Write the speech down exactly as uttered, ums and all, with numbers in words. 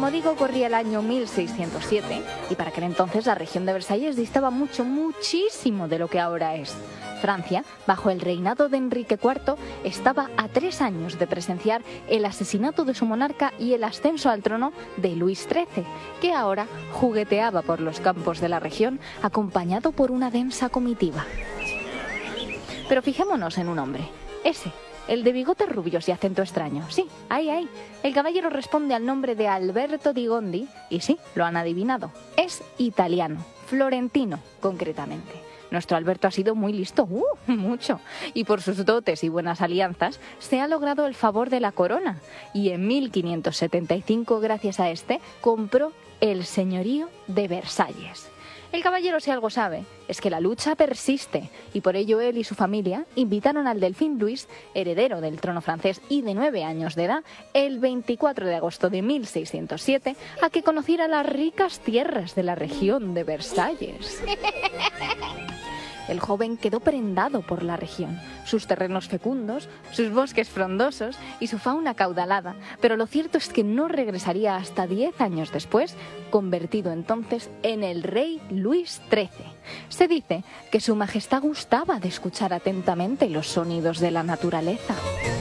Como digo, corría el año mil seiscientos siete y para aquel entonces la región de Versalles distaba mucho, muchísimo de lo que ahora es. Francia, bajo el reinado de Enrique cuarto, estaba a tres años de presenciar el asesinato de su monarca y el ascenso al trono de Luis trece, que ahora jugueteaba por los campos de la región acompañado por una densa comitiva. Pero fijémonos en un hombre, ese, el de bigotes rubios y acento extraño. Sí, ahí, ahí. El caballero responde al nombre de Alberto di Gondi, y sí, lo han adivinado. Es italiano, florentino, concretamente. Nuestro Alberto ha sido muy listo, uh, mucho, y por sus dotes y buenas alianzas se ha logrado el favor de la corona. Y en mil quinientos setenta y cinco, gracias a este, compró el señorío de Versalles. El caballero, si algo sabe, es que la lucha persiste y por ello él y su familia invitaron al delfín Luis, heredero del trono francés y de nueve años de edad, el veinticuatro de agosto de mil seiscientos siete, a que conociera las ricas tierras de la región de Versalles. El joven quedó prendado por la región, sus terrenos fecundos, sus bosques frondosos y su fauna caudalada, pero lo cierto es que no regresaría hasta diez años después, convertido entonces en el rey Luis trece. Se dice que su majestad gustaba de escuchar atentamente los sonidos de la naturaleza.